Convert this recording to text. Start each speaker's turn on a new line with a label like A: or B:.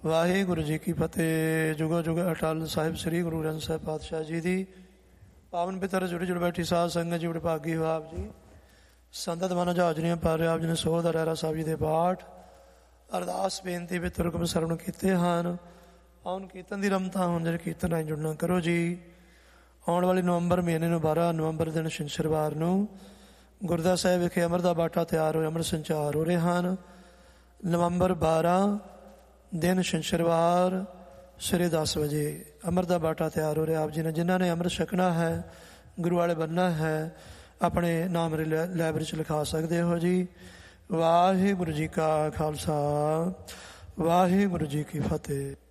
A: ਵਾਹਿਗੁਰੂ ਜੀ ਕੀ ਫਤਿਹ। ਜੁਗੋ ਜੁਗ ਅਟਲ ਸਾਹਿਬ ਸ੍ਰੀ ਗੁਰੂ ਗ੍ਰੰਥ ਸਾਹਿਬ ਪਾਤਸ਼ਾਹ ਜੀ ਦੀ ਪਾਵਨ ਪਿਤਰ ਜੁੜ ਜੁੜ ਬੈਠੀ ਸਾਧ ਸੰਗਤ ਜੀ, ਬੜੇ ਭਾਗੀ ਹੋ ਆਪ ਜੀ। ਸੰਤਤ ਮਨ ਹਾਜ਼ਰੀਆਂ ਪਰ ਆਪ ਜੀ ਨੇ ਸੋਧ ਰਹਿਰਾ ਸਾਹਿਬ ਜੀ ਦੇ ਪਾਠ ਅਰਦਾਸ ਬੇਨਤੀ ਵਿੱਚ ਹੁਕਮ ਸਰਵਣ ਕੀਤੇ ਹਨ। ਆਉਣ ਕੀਰਤਨ ਦੀ ਰਮਤਾ ਹੁਣ ਜਿਹੜੇ ਕੀਰਤਨ ਨਾਲ ਜੁੜਨਾ ਕਰੋ ਜੀ। ਆਉਣ ਵਾਲੇ ਨਵੰਬਰ ਮਹੀਨੇ ਨੂੰ 12 ਨਵੰਬਰ ਦਿਨ ਸ਼ਨੀਵਾਰ ਨੂੰ ਗੁਰਦੁਆਰਾ ਸਾਹਿਬ ਵਿਖੇ ਅੰਮ੍ਰਿਤ ਦਾ ਬਾਟਾ ਤਿਆਰ ਹੋਏ, ਅੰਮ੍ਰਿਤ ਸੰਚਾਰ ਹੋ ਰਹੇ ਹਨ। ਨਵੰਬਰ 12 ਦਿਨ ਸ਼ਨੀਵਾਰ ਸਵੇਰੇ 10 ਵਜੇ ਅੰਮ੍ਰਿਤ ਦਾ ਬਾਟਾ ਤਿਆਰ ਹੋ ਰਿਹਾ। ਆਪ ਜੀ ਨੇ ਜਿਨ੍ਹਾਂ ਨੇ ਅੰਮ੍ਰਿਤ ਛਕਣਾ ਹੈ, ਗੁਰੂ ਵਾਲੇ ਬਣਨਾ ਹੈ, ਆਪਣੇ ਨਾਮ ਲਾਇਬ੍ਰੇਰੀ 'ਚ ਲਿਖਾ ਸਕਦੇ ਹੋ ਜੀ। ਵਾਹਿਗੁਰੂ ਜੀ ਕਾ ਖਾਲਸਾ, ਵਾਹਿਗੁਰੂ ਜੀ ਕੀ ਫਤਿਹ।